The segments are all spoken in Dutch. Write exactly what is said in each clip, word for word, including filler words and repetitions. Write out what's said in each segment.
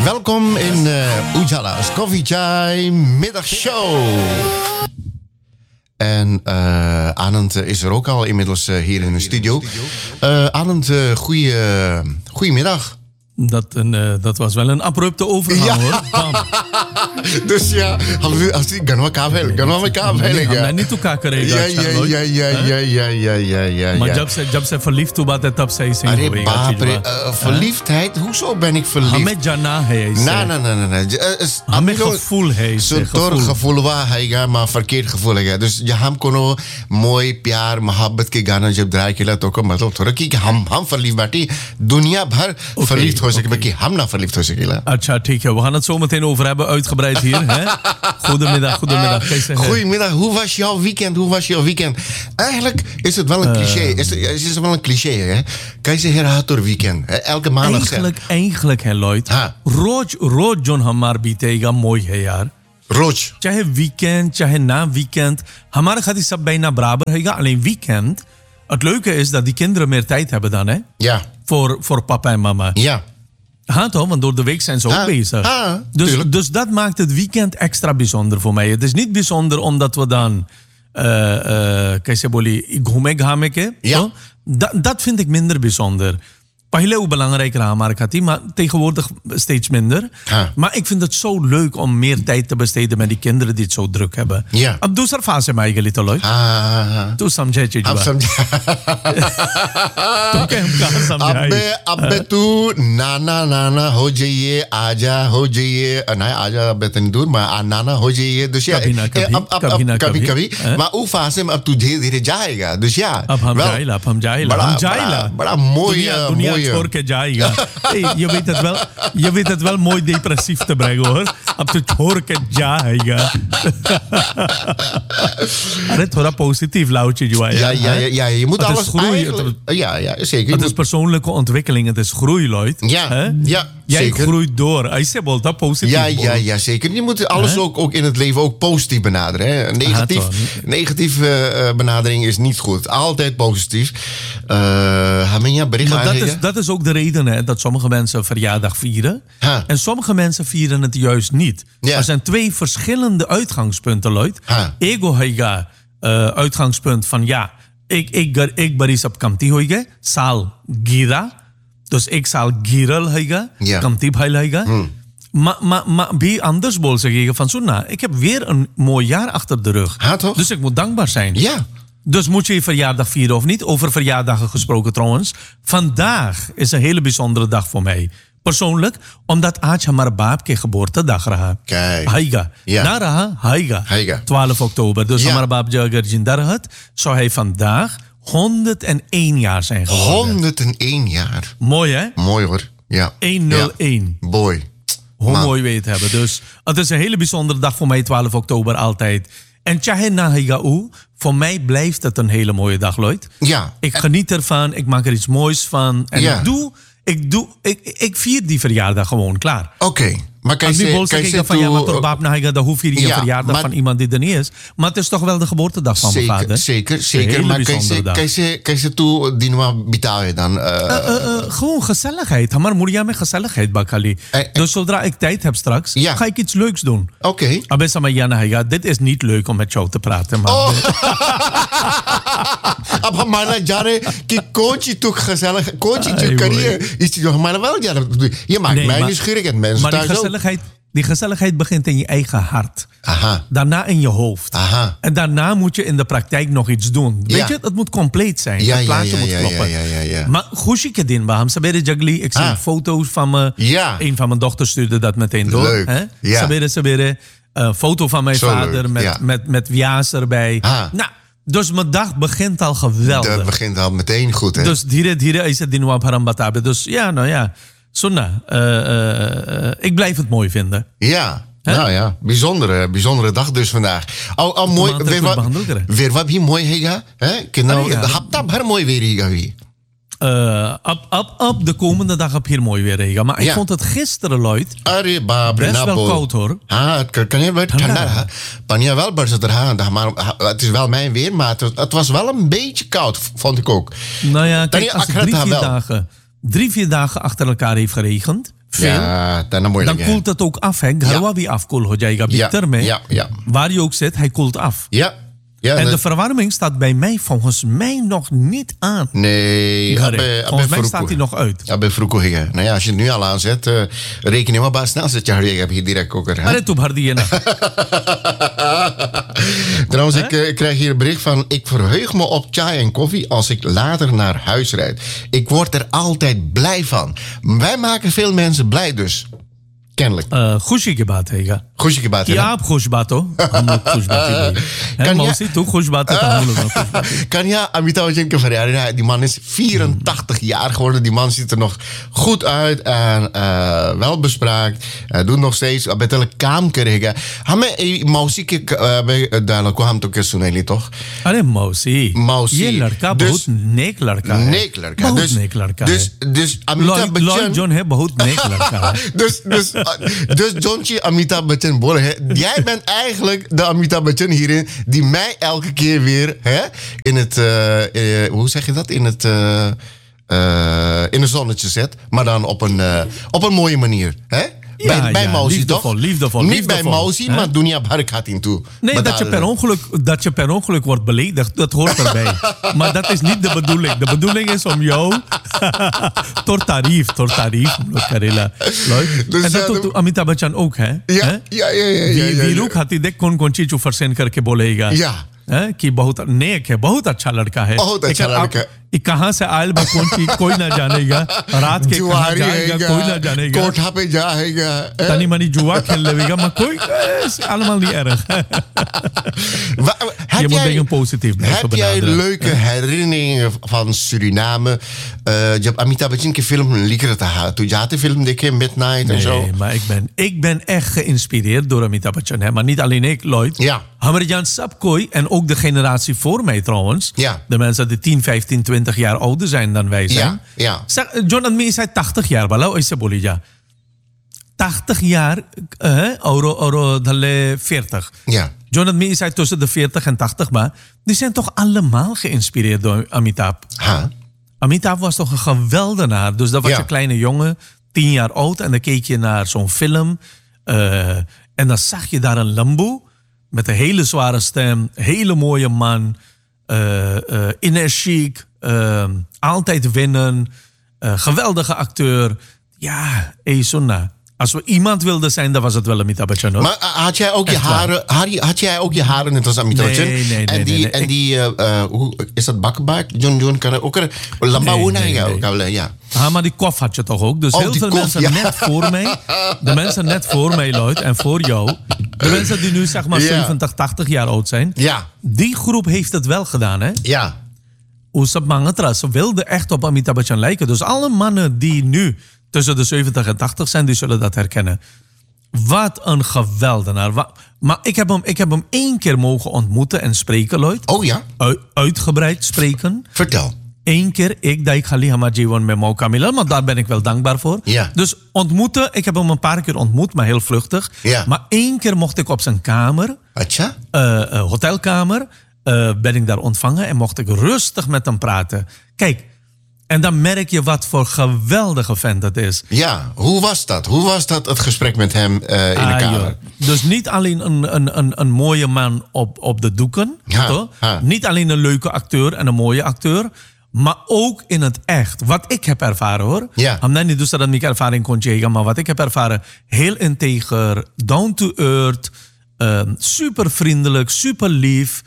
Welkom in uh, Ujala's Coffee Chai middagshow. En uh, Anand is er ook al inmiddels uh, hier in de studio. Uh, Anand, uh, goeie, uh, goedemiddag. Dat, een, uh, dat was wel een abrupte overgang, ja. Hoor. Bam. Dus ja, als die gaan we kabel, gaan we kabel. Nee, हमने नहीं तो क्या करेगा? Ja, ja, ja, ja, ja, ja, ja, ja, ja. Maar जब से जब से verliefd हुआ था तब से ही सही Arre, होएगा baap, चीज़ uh, verliefdheid? Hoezo ben ik verliefd? हमें जाना है इसे. Nee, nee, nee, nee. हमें gevoel है इसे. Zo'n gevoel waar hij gaat, maar verkeerd gevoel है. Dus je हम कोनो मोई प्यार मोहब्बत के गाना जब ड्राई किला तो को मतलब थोड़ा कि हम हम verliefd बाटी दुनिया भर verliefd हो सके बाकी हम ना verliefd हो सकेला. अच्छा, ठीक है. We gaan het zo meteen over hebben, uitgebreid hier. Hè? Goedemiddag, goedemiddag. Goedemiddag, hoe was jouw weekend? Hoe was jouw weekend? Eigenlijk is het wel een cliché. Uh, is, het, is het wel een cliché, hè? Kijk ze herator weekend. Elke maandag. Eigenlijk, eigenlijk, hè, Lloyd. Rooj, rooj John Hamar बीतेगा mooi है यार. रोज चाहे weekend, चाहे na weekend. हमारे खातिर सब bijna beraber है. Alleen weekend. Het leuke is dat die kinderen meer tijd hebben dan, hè? Ja. Voor, voor papa en mama. Ja. Ja, toch? Want door de week zijn ze ook ha, bezig. Ha, dus, dus dat maakt het weekend extra bijzonder voor mij. Het is niet bijzonder omdat we dan... कैसे बोली घूमे घामे के ja. Da, dat vind ik minder bijzonder. Paहिले hoe belangrijk रहा हमारे खातिर, maar tegenwoordig steeds minder. Ha. Maar ik vind het zo leuk om meer tijd te besteden met die kinderen die het zo druk hebben. Ja. अब दूसरा fase में आएगा तो लोग. तू समझे चीज़ अब समझ. तो क्या हम कहाँ समझाएं? अबे अबे तू नाना नाना हो जाइए आजा हो जाइए ना आजा अबे तनी दूर मैं नाना हो जाइए dus ja कभी ना कभी अब अब कभी ना कभी कभी maar hoe fase में अब तू धीरे धीरे जाएगा dus ja अब हम जाएगा अब हम जाएगा हम जाएगा बड़ा mooi दुनिया छोड़ के जाएगा. Hey, je weet het wel, je weet het wel mooi depressief te brengen, hoor. अब तो छोड़ के जाएगा. अरे थोड़ा positief lauwtje जो है. Ja ja ja je moet het alles groei. Ja ja zeker. Het is persoonlijke ontwikkeling, het is groei, Lloyd. Ja He? ja. Jij zeker. groeit door. Hij zegt wel dat positief. Ja, ja, ja, zeker. Je moet alles ook, ook in het leven ook positief benaderen. Hè? Negatief, ah, negatieve uh, benadering is niet goed. Altijd positief. Uh, ja, maar dat is, dat is ook de reden, hè, dat sommige mensen verjaardag vieren. Ha. En sommige mensen vieren het juist niet. Ja. Er zijn twee verschillende uitgangspunten, Lloyd. Ha. Ego heiga uh, uitgangspunt van ja, ik, ik, ik baris op kamti hoige, sal gira. Dus ik zal giral hoiga, ja. kamti bhail hoiga. Hmm. Maar ma, ma, wie anders bol zeggen van zo, nou, ik heb weer een mooi jaar achter de rug. Ha, toch? Dus ik moet dankbaar zijn. Ja. Dus moet je je verjaardag vieren of niet? Over verjaardagen gesproken trouwens. Vandaag is een hele bijzondere dag voor mij. Persoonlijk, omdat आज हमारा बाप के गeboortedag रहा. Kijk. Haiga. Ja. Na रहा Haiga. Haiga. twaalf oktober. Dus ja. हमारा बाप जो अगर जिंदा रहत, zou hij vandaag honderdéén jaar zijn geworden. honderdéén jaar. Mooi, hè? Mooi hoor. Ja. honderdéén. Ja. Boy. Hoe Man. mooi we het hebben. Dus het is een hele bijzondere dag voor mij, twaalf oktober altijd. En Chahe na Haiga, voor mij blijft het een hele mooie dag, Lloyd. Ja. Ik geniet ervan, ik maak er iets moois van. En ja. ik doe, ik doe, ik, ik vier die verjaardag gewoon, klaar. Oké. Okay. Maar kan Als je nu zeggen van ja, maar toch baap na dan hoef je een ja, verjaardag maar, van iemand die er niet is. Maar het is toch wel de geboortedag van zeker, mijn vader. Zeker, zeker. Maar kan je kan je toe die nou betalen dan? Uh, uh, uh, uh, gewoon gezelligheid. Maar moet je met gezelligheid bakali. Uh, uh, dus zodra ik tijd heb straks, ja. ga ik iets leuks doen. Oké. Okay. Dit is niet leuk om met jou te praten. Maar oh. अब हमारा जा रहे कि कौन सी तू gezellig कौन सी जो करिए इस चीज हमारा wel ja je maakt nee, mij maar, nieuwsgierig en mensen maar thuis die gezelligheid, die gezelligheid begint in je eigen hart. Aha. Daarna in je hoofd. Aha. En daarna moet je in de praktijk nog iets doen. Weet ja. je, het moet compleet zijn. Ja, het plaatje ja, ja, moet ja, kloppen. Ja, ja, ja, ja. Maar goed je din baham sabere jagli. Ik zie ah. foto's van me. Ja. Een van mijn dochters stuurde dat meteen door. Leuk. Hè? Ja. Sabere sabere. Een uh, foto van mijn Zo vader leuk. met, Ja. met, met Via's erbij. Ah. Nou, dus mijn dag begint al geweldig. Dat begint al meteen goed, hè? Dus dire dire is het dinwa parambatabe. Dus ja, nou ja. Sunna. Uh, uh, uh, ik blijf het mooi vinden. Ja. He? Nou ja, bijzondere, bijzondere dag dus vandaag. Al, al mooi, weer wat, weer wat hier mooi hega, hè? Nou, hapta har mooi weer hier. Uh, op, op, op de komende dag heb hier mooi weer regen. Maar ik ja. vond het gisteren, Lloyd, Arre, baab, best wel koud, hoor. Ja, het kan je wel kanda. Panja wel barzater, maar het is wel mijn weer, maar het, het was wel een beetje koud, vond ik ook. Nou ja, kijk, als het drie, vier dagen, drie, vier dagen achter elkaar heeft geregend, veel, Ja, dan moeilijk. dan koelt het ook af. Hè? Garwa bhi afkoel ho jayega. Ja, Bitter mee. ja, ja. Waar je ook zit, hij koelt af. Ja. ja En dat- de verwarming staat bij mij volgens mij nog niet aan. Nee, Garib. abbe- abbe Volgens mij vroeg- staat hij nog uit. Ja, bij vroeg higa. Nou ja, als je het nu al aanzet, uh, reken je maar bij snel zet je ik heb hier direct koker. Maar het op hardy en Trouwens, ik uh, krijg hier een bericht van... Ik verheug me op chai en koffie als ik later naar huis rijd. Ik word er altijd blij van. Wij maken veel mensen blij dus. Kennelijk. खुशी की बात है क्या Goeie की बात कि है ना? आप खुश बात हो हम लोग खुश बात ही Kan je- मौसी तू खुश बात है तो हम लोग खुश बात है। Kan ja, Amitabh Bachchan ke verjaardag. Ja, die man is vierentachtig jaar geworden. Die man ziet er nog goed uit en uh, wel bespraakt. Hij doet nog steeds met een kaam krijgen. Hame mausi ke duidelijk kwam toch eens सुनेली toch? अरे मौसी मौसी, ये लड़का dus- बहुत नेक लड़का है Neek लड़का. बहुत Dus, नेक लड़का dus, है dus Amitabh Lloyd Bachchan. Lloyd John है बहुत नेक लड़का है Dus, dus, uh, dus Johnchi Amitabh Bachchan Bolle, hè, jij bent eigenlijk de Amitabh Bachchan hierin die mij elke keer weer hè, in het, uh, uh, hoe zeg je dat, in het, uh, uh, in een zonnetje zet, maar dan op een, uh, op een mooie manier, hè? Ja, bij bij ja, Mausi, liefdevol, toch? liefdevol, Niet liefdevol, bij Mausi, hè? maar Dunia Barakatin toe. Nee, Maar dat je, daar- per ongeluk, dat je per ongeluk wordt beledigd, dat hoort erbij. Maar dat is niet de bedoeling. De bedoeling is om jou... Tot tarief, tot tarief. Karela. Dus En ja, dat de- doet Amitabh Bachchan ook, hè? Ja, Hè? ja, ja, ja, ja, we ja, Veeru ja. खाती देख कौन कौन चीज ऊपर सेन करके बोलेगा Ja. है? कि बहुत नेक है बहुत अच्छा लड़का है बहुत अच्छा लेकिन अब लड़का है। ये कहाँ से आयल बा कौन चीज कोई ना जानेगा रात के कहाँ जुआरी जाएगा हैगा, कोई ना जानेगा कोठा पे जाएगा hè? तनी मनी जुआ खेल लेगा maar कोई is allemaal niet erg Wa- heb je moet jij- dingen positief blijven Heb jij benaderen. leuke herinneringen van Suriname? Uh, je hebt Amitabh Bachchan ke film liker te ha. Toen je de film dikke Midnight en zo. Nee, maar ik ben, ik ben echt geïnspireerd door Amitabh Bachchan. Hè? Maar niet alleen ik, Lloyd. Ja. Hammerjan Sapkoi en ook de generatie voor mij trouwens. Ja. De mensen die tien, vijftien, twintig jaar ouder zijn dan wij zijn. Ja, ja. Zeg, Jonathan Mee zei tachtig jaar. Bala, is bolija. tachtig jaar, eh, euro, euro, dalle veertig. Ja. Jonathan Mee zei tussen de veertig en tachtig, maar die zijn toch allemaal geïnspireerd door Amitabh. Ha. Amitabh was toch een geweldenaar. Dus dat was Ja. een kleine jongen, tien jaar oud. En dan keek je naar zo'n film. eh, en dan zag je daar een lamboe. Met een hele zware stem. Hele mooie man. eh eh, energiek. eh, altijd winnen. eh, geweldige acteur. Ja, hey, Sunna. Als we iemand wilden zijn, dan was het wel Amitabh Bachchan. Hoor. Maar uh, had jij ook je Echt waar. haren, had, je- had jij ook je haren net als Amitabh Nee, Bachchan? nee, nee, En die, nee, nee. en Ik- die uh, uh, hoe, is dat bakkenbaard? John John kan er ook er lamba Nee, hoe nee, ja, nee. ook wel, ja. Ah, maar die kof had je toch ook? Dus Oh, heel die veel kof, mensen ja. net voor mij. De mensen net voor mij, Lloyd, en voor jou. De mensen die nu zeg maar Ja. zeventig, tachtig jaar oud zijn. Ja, Die groep heeft het wel gedaan, hè? ja. Oesap ze wilden echt op Amitabh Bachchan lijken. Dus alle mannen die nu tussen de zeventig en tachtig zijn, die zullen dat herkennen. Wat een geweldenaar. Wa- Maar ik heb hem, ik heb hem één keer mogen ontmoeten en spreken, Lloyd. Oh ja, U- uitgebreid spreken. vertel. Eén keer, ik dat ik Khali Hamajiwan met Mau Kamila, maar daar ben ik wel dankbaar voor. Ja. Dus ontmoeten, ik heb hem een paar keer ontmoet, maar heel vluchtig. Ja. Maar één keer mocht ik op zijn kamer, Atja? eh, eh, hotelkamer, eh, ben ik daar ontvangen en mocht ik rustig met hem praten. Kijk, en dan merk je wat voor geweldige vent dat is. Ja, hoe was dat? Hoe was dat, het gesprek met hem uh, in de Ah, kamer? joh. Dus niet alleen een, een, een, een mooie man op, op de doeken. Ja, toch? ja. Niet alleen een leuke acteur en een mooie acteur. Maar ook in het echt. Wat ik heb ervaren hoor. Ja. I'm niet dus dat ik ervaring kon zeggen. Maar wat ik heb ervaren. Heel integer. Down to earth. Um, super vriendelijk. Super lief.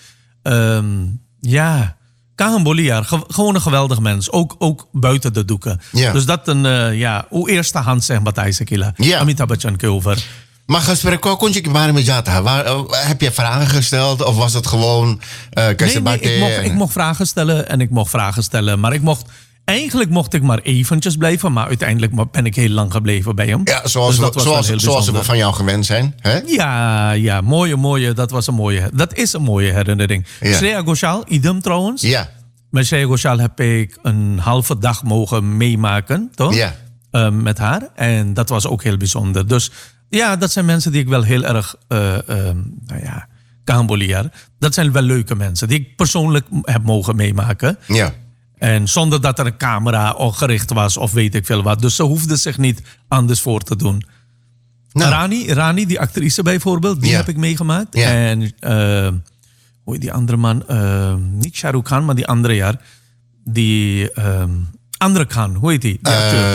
Um, ja. Kahan Boliar. Ge- gewoon een geweldig mens. Ook, ook buiten de doeken. Ja. Dus dat een, uh, ja, hoe eerste hand zeg Matthijs Sekila. Ja. Amitabh Bachchan ke over. Maar gesprek, wat kon je maar met Jata? Waar, uh, heb je vragen gesteld of was het gewoon... Uh, Nee, nee, ik mocht, ik mocht vragen stellen en ik mocht vragen stellen. Maar ik mocht, eigenlijk mocht ik maar eventjes blijven. Maar uiteindelijk ben ik heel lang gebleven bij hem. Ja, zoals, Dus dat we, was wel zoals, heel zoals we bijzonder. van jou gewend zijn. Hè? Ja, ja, mooie, mooie. Dat was een mooie. Dat is een mooie herinnering. Ja. Shreya Ghoshal, idem trouwens. Ja, Met Shreya Ghoshal heb ik een halve dag mogen meemaken, toch? Ja. Uh, met haar. En dat was ook heel bijzonder. Dus ja, dat zijn mensen die ik wel heel erg... Uh, uh, nou ja, Kahn Boliar. Dat zijn wel leuke mensen die ik persoonlijk heb mogen meemaken. ja. En zonder dat er een camera op gericht was of weet ik veel wat. Dus ze hoefde zich niet anders voor te doen. Nou. Rani, Rani, die actrice bijvoorbeeld, die Ja. heb ik meegemaakt. Ja. En uh, hoe heet die andere man? Uh, niet Shah Rukh Khan, maar die andere jaar. Die uh, andere Khan, hoe heet die? die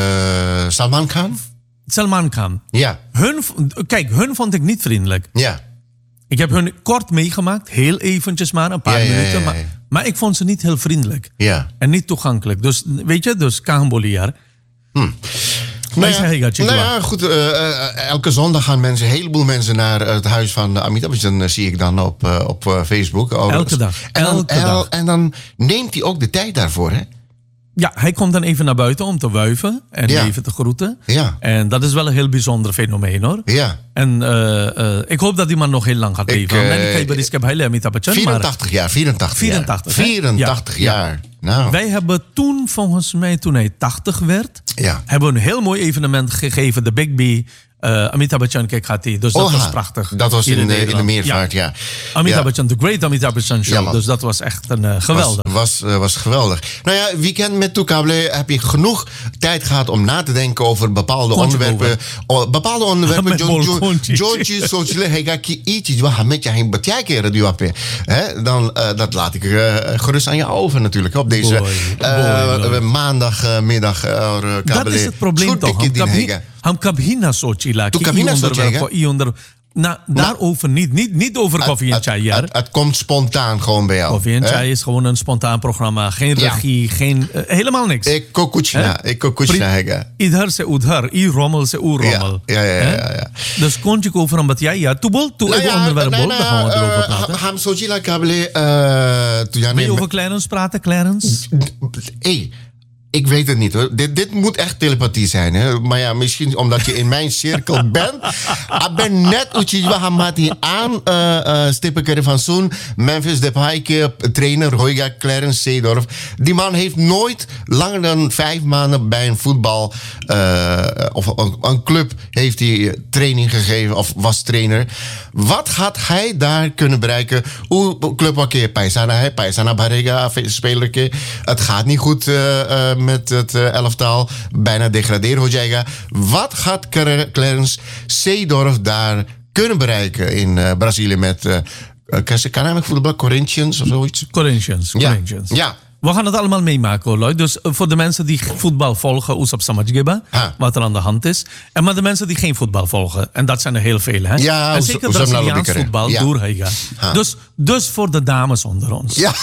Uh, Salman Khan? Salman Khan. Ja. Hun, kijk, hun vond ik niet vriendelijk. Ja. Ik heb hun kort meegemaakt, heel eventjes maar, een paar Ja, ja, minuten. ja, ja. Maar, maar ik vond ze niet heel vriendelijk. Ja. En niet toegankelijk. Dus weet je, dus Kahamboliar. Hmm. Nou ja, nou ja, goed. Uh, uh, elke zondag gaan mensen, een heleboel mensen naar het huis van Amitabh Bachchan, uh, zie ik dan op, uh, op uh, Facebook. Oh, elke dag. En dan, elke el, dag. En dan neemt hij ook de tijd daarvoor, hè? Ja, hij komt dan even naar buiten om te wuiven en Ja. even te groeten. Ja. En dat is wel een heel bijzonder fenomeen, hoor. Ja. En uh, uh, ik hoop dat die man nog heel lang gaat Ik, leven. uh, Nee, ik heb ik heb hele Amitabh Bachchan, maar vierentachtig jaar, vierentachtig, vierentachtig, hè? vierentachtig Ja. jaar. Nou. wij hebben toen, volgens mij, toen hij tachtig werd, Ja. hebben we een heel mooi evenement gegeven, de Big B. Uh, Amitabh Bachchan Kijk gaat die. Dus dat Oha, was prachtig. Dat was hier in, de, in de Nederland. meervaart, ja. ja. Amitabh Ja. Bachchan, The Great Amitabh Bachchan Show. Ja, man. Dus dat was echt een uh, geweldig. Was, was, uh, was geweldig. Nou ja, weekend met Toekable heb je genoeg tijd gehad om na te denken over bepaalde Kontje onderwerpen. Oh, bepaalde onderwerpen. Met bolkontjes. George, zoals je ga je iets wat met je heen betjekeren die op hè, dan uh, dat laat ik uh, gerust aan je over natuurlijk op deze Boy, uh, boy, boy. maandagmiddag. Uh, Dat is het probleem toch? Ham kabhina sochila. Tu kabhina sochega? Nou, daarover niet. Niet, niet over koffie en chai. Het, het, het komt spontaan gewoon bij jou. Koffie en hè? chai is gewoon een spontaan programma. Geen Ja. regie, geen, uh, helemaal niks. Ik kokuchna, ik kokuchna hega. Idhar se udhar, i rommel se u rommel. Ja, ja, ja, ja, ja. Dus kon je over een batjai, ja. Toen bol, toen ik onderwerp bol, dan gaan we erover praten. Ham sochila kable. Wil je over Clarence praten, Clarence? Hé. Ik weet het niet hoor. Dit, dit moet echt telepathie zijn. Hè? Maar ja, misschien omdat je in mijn cirkel bent. Ik ben net Uchiwa Hamati aan uh, uh, Stippekere van Soen. Memphis Depay, trainer Hoiga Clarence Seedorf. Die man heeft nooit langer dan vijf maanden bij een voetbal uh, of een, een club heeft hij training gegeven of was trainer. Wat gaat hij daar kunnen bereiken? Hoe club wat keer Paisana hij Paisana Barega speler. Het gaat niet goed uh, uh, met het uh, elftal. Bijna degraderen Hojega. Wat gaat Clarence Seedorf daar kunnen bereiken in uh, Brazilië met uh, uh, kan hij met voetbal Corinthians of zoiets? Corinthians. Ja. Corinthians. Ja. We gaan het allemaal meemaken, hoor, Lloyd. Dus voor de mensen die voetbal volgen, Oesap Samajgiba, wat er aan de hand is. En maar de mensen die geen voetbal volgen. En dat zijn er heel veel, hè? Ja, en zeker Oesap Braziliaans voetbal, ja. door hij gaat. Dus, dus voor de dames onder ons. Ja.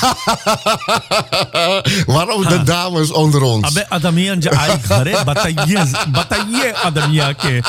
Waarom de dames onder ons? Abe adamian ja ai ghare bataiye bataiye adamiya ke.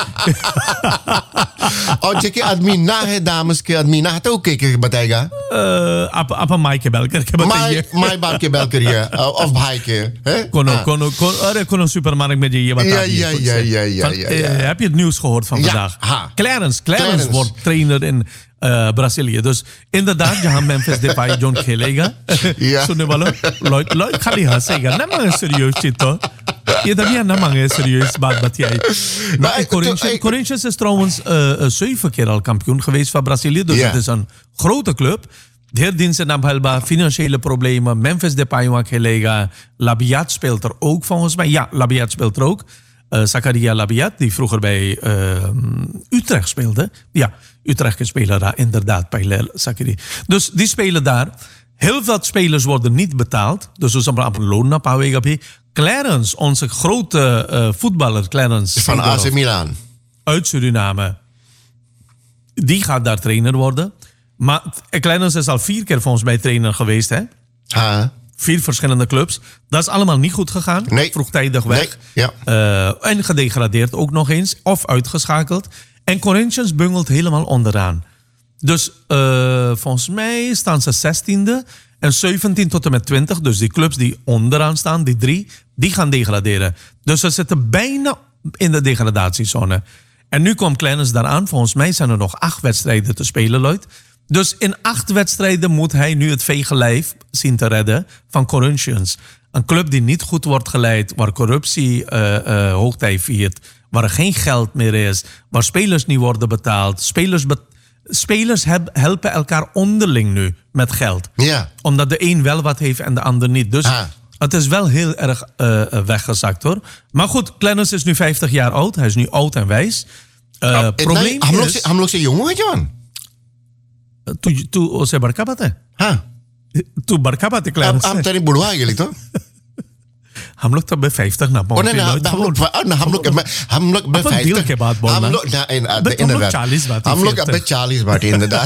Oh, je admina है dames के admina है तो के के बताएगा? Uh, apa apa mai ke bel करके बताइए. Mai mai बाप के bel करिए of भाई के, hè? Kono kono kono अरे kono supermarkt met je wat Ja, ja, ja, ja, ja, ja, ja. Heb je het nieuws gehoord van Ja, vandaag? ha. Clarence, Clarence, Clarence. wordt trainer in uh, Brazilië. Dus inderdaad, je gaat Memphis Depay John Kelega. Ja. Zo nu wel. Lloyd, Lloyd, ga die gaan zeggen. Nee, maar serieus zit toch? Je dat niet aan serieus baat wat jij. Maar ik- Corinthians, ik- Corinthians is trouwens uh, uh, zeven keer al kampioen geweest van Brazilië. Dus Ja. het is een grote club. Herdiensten Nabhalba, financiële problemen. Memphis Depay Kelega. Labiat speelt er ook volgens mij. Ja, Labiat speelt er ook. Uh, Zakaria Labiat, die vroeger bij uh, Utrecht speelde. Ja, Utrecht speler daar inderdaad bij Zakaria. Dus die spelen daar. Heel veel spelers worden niet betaald. Dus we zijn op een loon naar Pauwegapie. Clarence, onze grote uh, voetballer Clarence Van A C Milan. uit Suriname. Die gaat daar trainer worden. Maar Clarence is al vier keer volgens mij trainer geweest, hè? Ha. Vier verschillende clubs. Dat is allemaal niet goed gegaan. Nee. Vroegtijdig weg. Nee, ja. Uh, en gedegradeerd ook nog eens. Of uitgeschakeld. En Corinthians bungelt helemaal onderaan. Dus uh, volgens mij staan ze zestiende. En zeventien tot en met twintig. Dus die clubs die onderaan staan, die drie, die gaan degraderen. Dus ze zitten bijna in de degradatiezone. En nu komt Clarence daaraan. Volgens mij zijn er nog acht wedstrijden te spelen, Lloyd. Dus in acht wedstrijden moet hij nu het vege lijf zien te redden van Corinthians. Een club die niet goed wordt geleid, waar corruptie uh, uh, hoogtij viert, waar er geen geld meer is, waar spelers niet worden betaald. Spelers, be- spelers heb- helpen elkaar onderling nu met geld. Ja. Omdat de een wel wat heeft en de ander niet. Dus Ah. het is wel heel erg uh, weggezakt hoor. Maar goed, Clarence is nu vijftig jaar oud. Hij is nu oud en wijs. Uh, Uh, probleem हम लोग is... से हम लोग से jongen Johan. Tu, tu ose barkabate. हाँ Tu barkabate हम Clarence. हम तेरी बुढ़वा गेली तो हम लोग तो बे vijftig ना Oh nee, nee, हम लोग हम लोग हम लोग Op een deal के बाद बोलना. हम लोग ना इन- हम लोग inderdaad चालीस बात हम लोग veertig. अबे चालीस बाटी inderdaad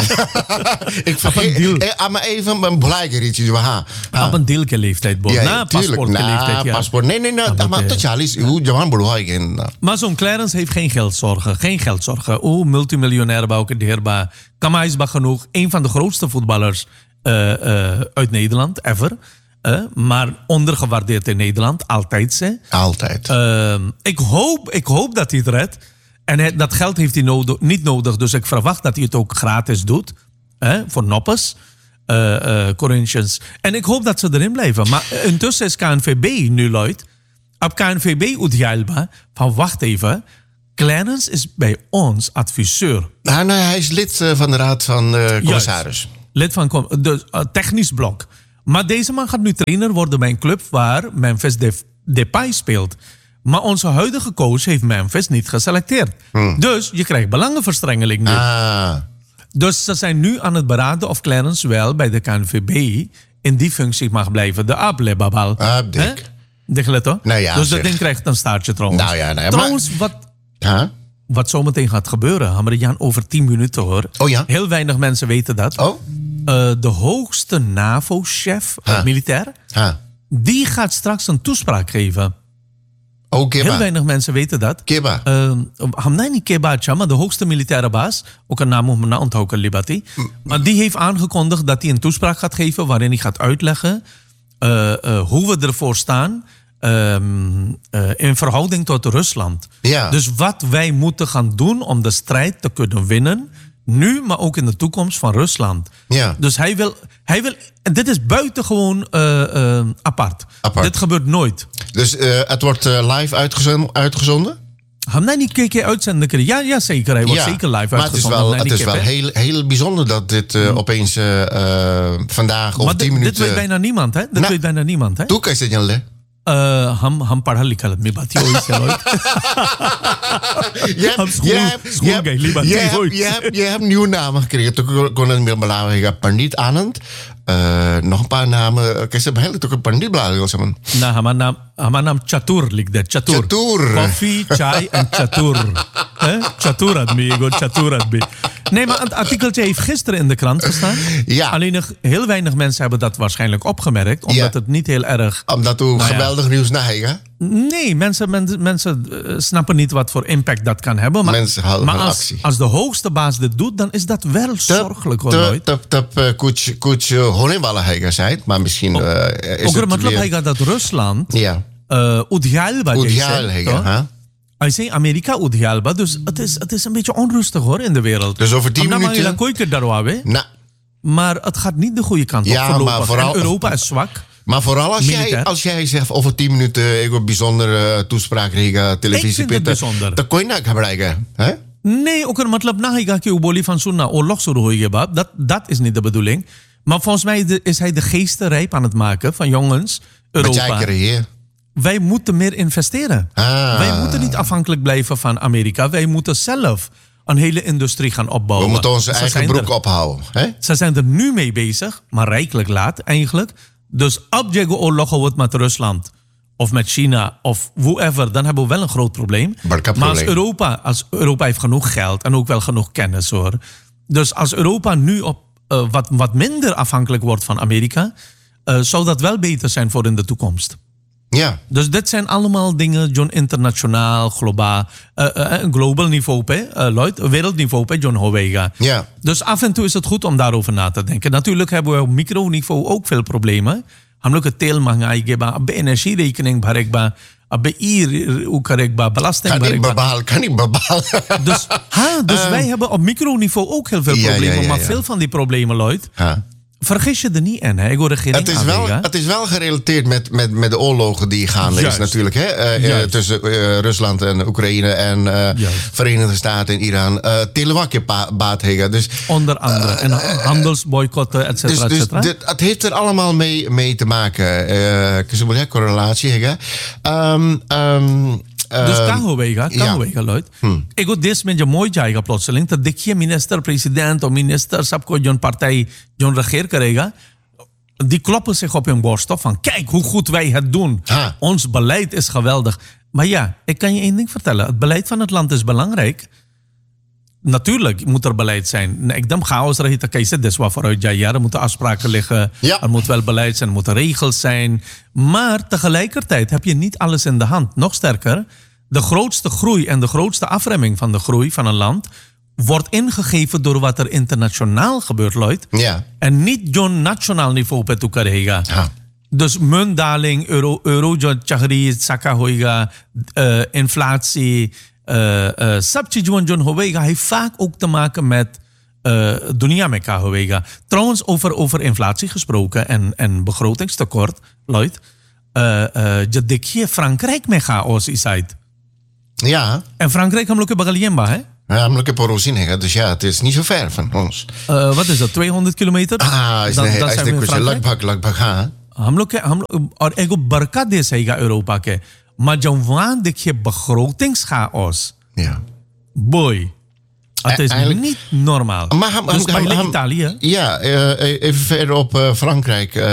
ik vergeet deal. eh, maar even een belangrijke iets हाँ Op een deelke leeftijd boven. Na paspoort leeftijd, ja. paspoort nee nee nee dat, maar eh, tot चालीस hoe जवान बुढ़वा gain Maar zo'n Clarence heeft geen geldzorgen. Geen geldzorgen. Oeh, multimiljonair bouwke deerbaar. Kamai is genoeg. Een van de grootste voetballers uh, uh, uit Nederland, ever. Uh, maar ondergewaardeerd in Nederland. Altijd, ze. altijd Uh, ik, hoop, ik hoop dat hij het redt. En hij, dat geld heeft hij nodig, niet nodig. Dus ik verwacht dat hij het ook gratis doet. Hè, voor noppes. Uh, uh, Corinthians. En ik hoop dat ze erin blijven. Maar intussen is K N V B nu luid. Op K N V B Udjalba. Van wacht even. Clarence is bij ons adviseur. ah, nee, hij is lid uh, van de raad van uh, commissaris Juist. Lid van com- de uh, technisch blok. Maar deze man gaat nu trainer worden bij een club waar Memphis De- Depay speelt. Maar onze huidige coach heeft Memphis niet geselecteerd. Hmm. Dus je krijgt belangenverstrengeling nu. ah Dus ze zijn nu aan het beraden of Clarence wel bij de K N V B in die functie mag blijven. De Ablebabal. Abdik Dicht hoor. Nou ja, dus dat zeg. ding krijgt een staartje trouwens. Nou ja, nou ja, trouwens, wat, huh? wat zometeen gaat gebeuren, Hammerjaan, over tien minuten hoor. Oh ja? Heel weinig mensen weten dat. Oh? Uh, de hoogste NAVO-chef, uh, Huh? militair, huh? die gaat straks een toespraak geven. Oh, Keba. Heel weinig mensen weten dat. Keba. Hamna niet Keba, maar de hoogste militaire baas, ook een naam moet me nou onthouden, Libati. Maar die heeft aangekondigd dat hij een toespraak gaat geven waarin hij gaat uitleggen uh, uh, hoe we ervoor staan um, uh, in verhouding tot Rusland. Ja. Dus wat wij moeten gaan doen om de strijd te kunnen winnen, nu, maar ook in de toekomst van Rusland. Ja. Dus hij wil, hij wil, en dit is buitengewoon uh, uh, apart. Apart. Dit gebeurt nooit. Dus uh, het wordt uh, live uitgezonden? uitgezonden? Ham nou niet keer uitzenden kunnen? Ja, ja, zeker. Hij wordt Ja, zeker live maar het is uitgezonden. wel, het is wel heel, heel bijzonder dat dit uh, opeens uh, uh, vandaag of maar tien dit, minuten... dit weet bijna niemand, hè? Dit Nou, weet bijna niemand, hè? Toen kan je zeggen, Uh, ham ham पढ़ा लिखा आदमी बात ही होई से होई Je Ham hebt, school- je hebt, school je hebt, gay, liever je niet hebt, ooit. je hebt, je hebt nieuwe namen gekregen. Toen kon het meer belangrijk. Pandit Anand. Uh, nog een paar namen. Kijk, ze hebben heel toch een pandit belangrijk. ना हमारा नाम हमारा नाम चतुर लिख दे चतुर चतुर। कॉफी चाय en चतुर hè चतुर आदमी एगो चतुर आदमी nee maar het artikeltje heeft gisteren in de krant gestaan Ja. alleen nog heel weinig mensen hebben dat waarschijnlijk opgemerkt omdat Ja. het niet heel erg Omdat toen Nou ja. geweldig nieuws naar hè? nee mensen mensen, mensen uh, snappen niet wat voor impact dat kan hebben maar, Mensen houden maar van als, actie. als de hoogste baas dit doet dan is dat wel zorgelijk hoor nooit Dat dat kuch kuch horen wel hij zei, maar misschien uh, is ook het मतलब weer... hij gaat dat Rusland Ja. uh, Udjalba Udjal hij hè? Hij zei Amerika Udjalba, dus het is, het is een beetje onrustig hoor in de wereld. Dus over tien Amna minuten- maar je daar Nou, maar het gaat niet de goede kant Ja, op voorlopig. maar vooral- En Europa is zwak. maar vooral als jij, Militair. als jij zegt over tien minuten ik een bijzondere toespraak tegen televisie Ik vind het bijzonder. dan kon je nou gebruiken. Hè? Nee, ook een matlab na higa ki uboli van sunna oorlog suru hoye bab. Dat dat is niet de bedoeling. Maar volgens mij de- is hij de geesten rijp aan het maken van jongens Wat jij Europa. creëert. Wij moeten meer investeren. Ah. Wij moeten niet afhankelijk blijven van Amerika. Wij moeten zelf een hele industrie gaan opbouwen. We moeten onze Ze eigen zijn broek er- ophouden. Hè? Ze zijn er nu mee bezig, maar rijkelijk laat eigenlijk. Dus op je oorlog wordt met Rusland of met China of whoever, dan hebben we wel een groot probleem. Barka Maar als probleem. Europa, als Europa heeft genoeg geld en ook wel genoeg kennis hoor. Dus als Europa nu op, uh, wat, wat minder afhankelijk wordt van Amerika, uh, zou dat wel beter zijn voor in de toekomst. Ja. Dus dit zijn allemaal dingen, John, internationaal, globaal, uh, uh, global niveau, hè, uh, Lloyd, wereldniveau, hè, John Howega. Ja. Dus af en toe is het goed om daarover na te denken. Natuurlijk hebben we op microniveau ook veel problemen. हम लोग के तेल महंगाई के बाद अब energierekening भरेगा अब ई करेगा belasting Kan niet भरेगा bepalen, kan niet bepalen. dus, ha, dus wij hebben op microniveau ook heel veel Ja, ja, problemen. ja, maar ja. veel van die problemen, Lloyd, Ja. vergis je er niet in, hè? Ik hoor regering Het is, wel, het is wel gerelateerd met, met, met de oorlogen die gaande is natuurlijk. Hè? Uh, uh, tussen uh, Rusland en Oekraïne en uh, Verenigde Staten en Iran. Uh, Telewakje baat hega. Dus, onder andere. Uh, en handelsboycotten, et cetera, dus, et cetera. Dus dit, het heeft er allemaal mee, mee te maken. Uh, correlatie hega. Um, um, Uh, dus Kahowega, Kahowega, ja. Lloyd. Hmm. Ik wil dit met je mooi jaiga plotseling. Dat ik je minister-president of minister, sabko, John partij, John regeer krijgen. Die kloppen zich op hun borst op van kijk hoe goed wij het doen. Ha. Ons beleid is geweldig. Maar ja, ik kan je één ding vertellen. Het beleid van het land is belangrijk. Natuurlijk moet er beleid zijn. Ik denk chaos er te kiezen. Dat is wat vooruit ja, ja, er moeten afspraken liggen. Ja. Er moet wel beleid zijn, er moeten regels zijn. Maar tegelijkertijd heb je niet alles in de hand. Nog sterker, de grootste groei en de grootste afremming van de groei van een land wordt ingegeven door wat er internationaal gebeurt, Lloyd. Ja. En niet John nationaal niveau pe tu karega. Ja. Dus muntdaling, euro, euro, chagri, sakahoiga, uh, inflatie. Sabchijuan uh, uh, John Howega heeft vaak ook te maken met uh, Dunia Meka Howega. Trouwens, over, over inflatie gesproken en, en begrotingstekort, Lloyd. Je dik je Frankrijk mee chaos is uit. Ja. En Frankrijk hebben we ook Bagaliemba, hè? Ja, maar ik heb er dus ja, het is niet zo ver van ons. Uh, wat is dat, tweehonderd kilometer? Ah, is dan, de, dan is zijn we in de Frankrijk. Lakbak, Lakbak, ha. हम लोग के हम लोग और एगो बरकत देश है Europa के maar जब देखिए begrotingschaos. Ja. Boy. Het is Eigenlijk, niet normaal. Maar ham, dus ham, ham, Italië. Ja, uh, even verder op uh, Frankrijk. Uh,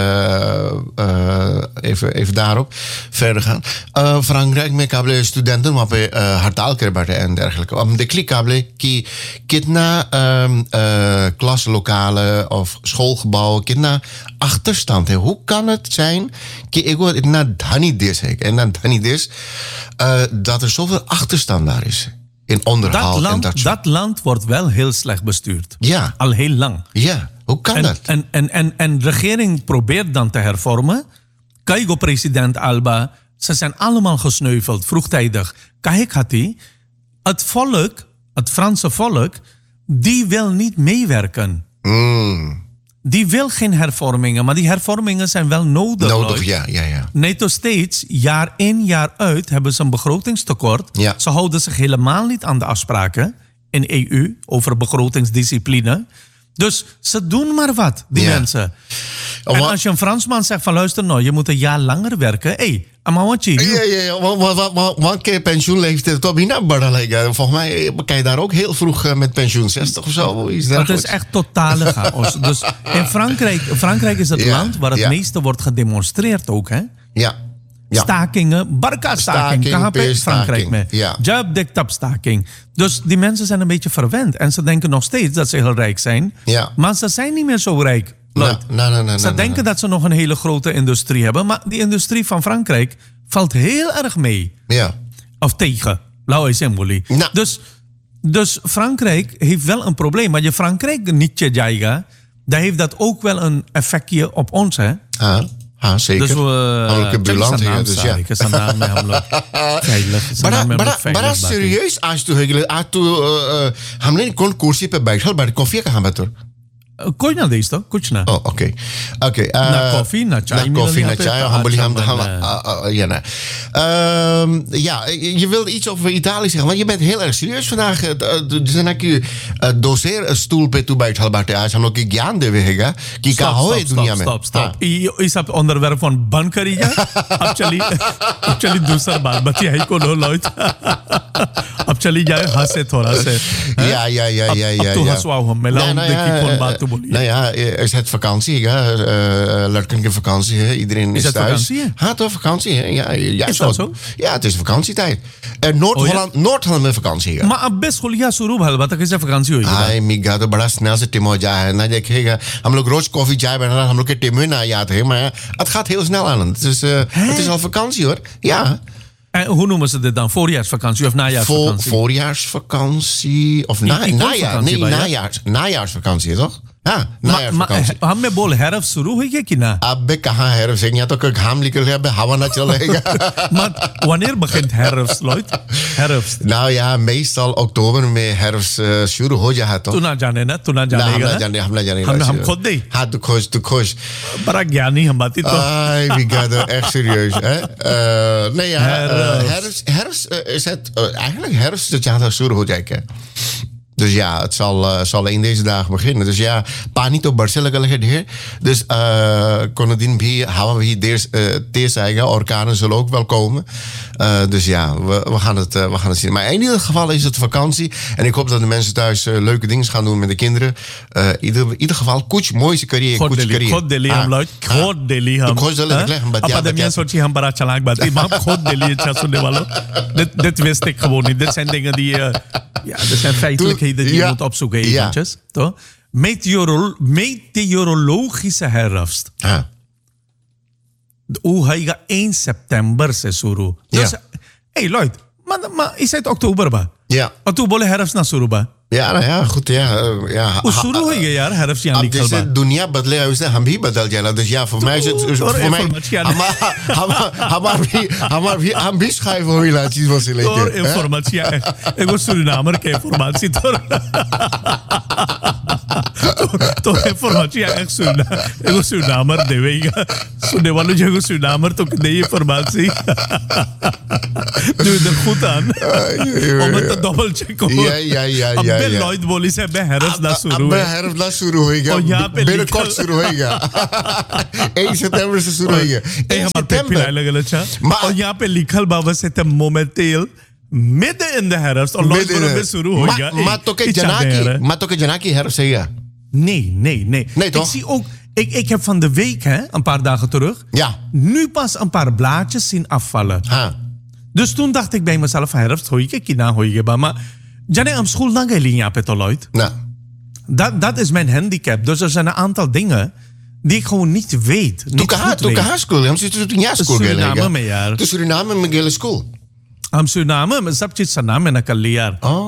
uh, even, even daarop verder gaan. Uh, Frankrijk met kabel studenten maar bij uh, hartaalkerbaten en dergelijke. Om de klikkabel die kitna um, uh, klaslokalen of schoolgebouwen kitna achterstand. He. Hoe kan het zijn dat ik na dhani des en na dhani des uh, dat er zoveel achterstand daar is? In onderhoud dat land, en dat soort. Dat land wordt wel heel slecht bestuurd. Ja. Al heel lang. Ja, hoe kan en, dat? En, en, en, en de regering probeert dan te hervormen. Kijk, president Alba, ze zijn allemaal gesneuveld, vroegtijdig. Kijk, had hij. Het volk, het Franse volk, die wil niet meewerken. Mm. Die wil geen hervormingen, maar die hervormingen zijn wel nodig. Nodig, ja, ja, ja. NATO steeds, jaar in, jaar uit, hebben ze een begrotingstekort. Ja. Ze houden zich helemaal niet aan de afspraken in E U over begrotingsdiscipline. Dus ze doen maar wat, die ja. mensen. Oh, en als je een Fransman zegt van luister nou, je moet een jaar langer werken. Hé, hey, amawantje. Ja, ja, ja. Want keer pensioenleeftijd tot hierna badalen. Volgens mij kan je daar ook heel vroeg met pensioen, zestig of zo. Het is echt totale chaos. Dus in Frankrijk, Frankrijk is het ja, land waar het ja. meeste wordt gedemonstreerd ook, hè? Ja. Ja. Stakingen, barka-staking, K H P Frankrijk mee. Ja. Job diktap-staking. Dus die mensen zijn een beetje verwend. En ze denken nog steeds dat ze heel rijk zijn. Ja. Maar ze zijn niet meer zo rijk. Nou, nou, nou, nou, ze nou, denken nou. dat ze nog een hele grote industrie hebben. Maar die industrie van Frankrijk valt heel erg mee. Ja. Of tegen. Lauw is symboliek. Nou. Dus, dus Frankrijk heeft wel een probleem. Maar je Frankrijk niet je jaiga, dan heeft dat ook wel een effectje op ons, hè? Ah. Ah, zeker. Dus we... Uh, buurland hier, dus ja. Ik zijn naam met hem veilig. Maar dat serieus, als tu als tu हमने कौन कुर्सी पे बैठल बैठ कॉफी कहाँ बैठो? कोई ना देश तो कुछ ना. Oh, oké. Oké. Na koffie, na chai. Na koffie, na chai. Hambali ham ham. Uh, Ja, nee. Um, ja, je wilde iets over Italië zeggen, want je bent heel erg serieus vandaag. zijn ik je doseer stoel पे तू बैठल बाटे आज हम लोग की ज्ञान देवे हैगा कि का हो ये दुनिया में. Stop, stop. ये सब onderwerp van बंद करिएगा. अब चली अब चली दूसरा बात बची है को लो लॉयड. अब चली जाए हंसे थोड़ा से. Ja, ja, ja, ja, ja. अब तो हंसवाओ हम मिला हम देखी कौन बात तो बोलिए. Nou ja, er is het vakantie, ja. Uh, Lerken vakantie, hè. Iedereen is, is thuis. Vakantie? Ja, toch vakantie, hè. Ja, ja, is dat zo? Ja, het is vakantietijd. Uh, Noord-Holland, oh, ja? Noord-Holland met vakantie, ja. Maar अब बे स्कूलिया शुरू भल बता कैसे vakantie हुई. हाय मिगा तो बड़ा स्नेह से टिम हो जाए ना देखेगा हम लोग रोज कॉफी चाय बना हम लोग के टिम ना याद है maar het gaat heel snel aan het is uh, het is al vakantie hoor. Ja. En hoe noemen ze dit dan? Voorjaarsvakantie of najaarsvakantie? Voor, voorjaarsvakantie of na, najaar, nee, najaars, najaarsvakantie toch? हाँ नायार vakantie. हम में बोल herfst शुरू हुई है कि ना? अबे कहाँ herfst है? यहाँ तो घाम निकल गया, अबे हवा ना चलेगा. Maar wanneer begint herfst, Lloyd? Herfst. Nou ja, meestal oktober में herfst uh, शुरू हो जाता तू ना जाने ना, तू ना ना हम जानेगा ना ना? जाने हम ना जाने हम हम खुद नहीं. हाँ तू खुश तू खुश बड़ा ज्ञानी हम बाती तो. Ai, wie gaat er echt serieus, hè? Uh, nee, ja, Herfst. uh, herfst, herfst uh, is het, uh, eigenlijk herfst dat jaar शुरू हो जाएगा. Dus ja, het zal, uh, zal in deze dagen beginnen. Dus ja, पानी तो बरसे लगा लगे ढेर. Dus uh, कोनो दिन भी हवा भी देर uh, teers आएगा. Orkanen zullen ook wel komen. Uh, dus ja, we, we, gaan het, uh, we gaan het zien. Maar in ieder geval is het vakantie. En ik hoop dat de mensen thuis uh, leuke dingen gaan doen met de kinderen. Uh, in ieder, ieder geval, कुछ mooie carrière, खुद कुछ दिल्ली, carrière. खुद दिल्ली हम लोग, खुद दिल्ली हम. खुद दिल्ली निकले हम बच्चे. अब आदमी सोची हम बड़ा चलाक बाती, maar खुद दिल्ली अच्छा सुनने वालों. Dit, dit wist ik gewoon niet. Dit zijn dingen die, uh, ja, dit zijn feitelijkheden die je Ja. moet opzoeken Ja. eventjes. Toch? Meteoro, meteorologische herfst. Ah. Hoe hij één september se शुरू. Dus, Ja. hey Lloyd, maar, maar is het oktober ba? Ja. Maar toen bolle herfst na शुरू ba? Ja, nou ja, goed, ja. uh, ja. Hoe शुरू हो गया यार herfst यहाँ अब निकल जैसे बा? दुनिया बदले है वैसे हम भी बदल जाएगा. Dus ja, voor mij is het तो voor mij informatie aan- हमार भी हमार भी हम भी schrijven hoe je laat zien wat ze Door lekker. informatie. Ik was Surinamer, ke informatie door. तो informatie echt Surinamer. Ik was Surinamer, देवेगा. सुनने वालों जो Surinamer तो नहीं informatie. Doe er goed aan. Om het te double checken. Ja, ja, ja, अब ja, मैं ja. Lloyd बोली से मैं herfst ना शुरू अब है. herfst ना शुरू होएगा. और यहाँ पे binnenkort लिखा- शुरू होएगा. één september से शुरू होएगा. Hey, één हमारे पे पिलाए september. लगे अच्छा. Maar- और यहाँ पे लिखल बाबा से ते momenteel midden in de herfst. और Lloyd Midden in बोलो de- में शुरू हो Maar- गया. Maar toch Ik- के ik zat janaki, daar, hè. maar toch के janaki herfst है. Nee, nee, nee. Nee, ik toch? zie ook, ik, ik heb van de week, hè, een paar dagen terug, Ja. nu pas een paar blaadjes zien afvallen. हाँ. Dus toen dacht ik bij mezelf, herfst, hoor je, kina, hoor je, maar Jane, am school lang gelin ja petoloid. Nou. Dat, dat is mijn handicap. Dus er zijn een aantal dingen die ik gewoon niet weet. Toen Niet ka goed toen weet. ka school, हम सिर्फ toen jaar school Suriname गए. में यार. तो Suriname में गए school. हम सुनाम में सब चीज सना में नकल लिया यार. Oh.